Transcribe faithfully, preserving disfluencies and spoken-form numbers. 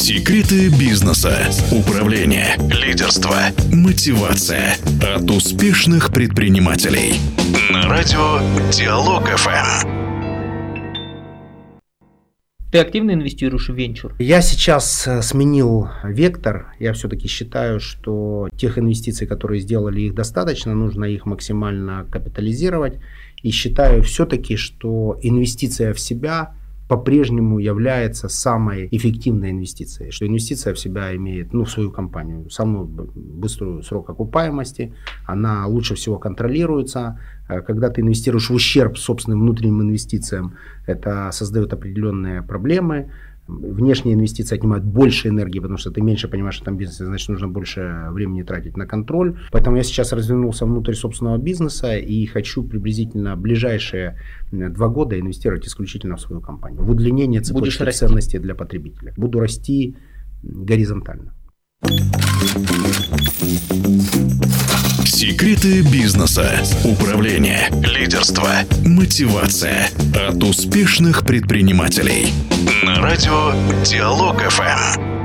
Секреты бизнеса, управления, лидерства, мотивация от успешных предпринимателей. На радио Диалог эф эм. Ты активно инвестируешь в венчур? Я сейчас сменил вектор. Я все-таки считаю, что тех инвестиций, которые сделали, их достаточно. Нужно их максимально капитализировать. И считаю все-таки, что инвестиция в себя по-прежнему является самой эффективной инвестицией. Что инвестиция в себя имеет, ну, в свою компанию, самую быструю срок окупаемости. Она лучше всего контролируется. Когда ты инвестируешь в ущерб собственным внутренним инвестициям, это создает определенные проблемы. Внешние инвестиции отнимают больше энергии, потому что ты меньше понимаешь в этом бизнесе, значит, нужно больше времени тратить на контроль. Поэтому я сейчас развернулся внутрь собственного бизнеса и хочу приблизительно ближайшие два года инвестировать исключительно в свою компанию. В удлинение цепочки ценностей для потребителя. Буду расти горизонтально. Секреты бизнеса, управления, лидерства, мотивация от успешных предпринимателей. На радио Диалог эф эм.